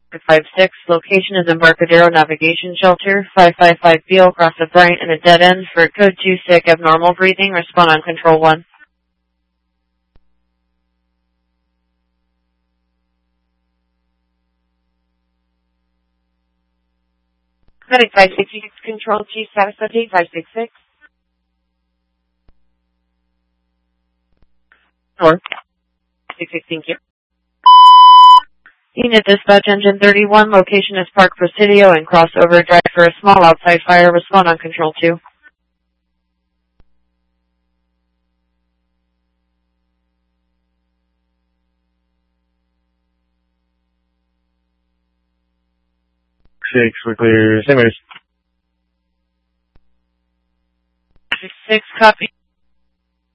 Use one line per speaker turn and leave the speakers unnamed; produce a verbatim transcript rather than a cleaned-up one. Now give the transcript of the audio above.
five six, location is Embarcadero Navigation Shelter, five five five Beale, across the Bryant and a dead end. For code two sick, abnormal breathing, respond on control one.
Medic five six six, control chief status update five six six.
North.
six six, thank you.
Unit dispatch engine thirty-one, location is Park Presidio and Crossover Drive for a small outside fire, respond on control two.
Six, we're clear. Same as.
six six, copy.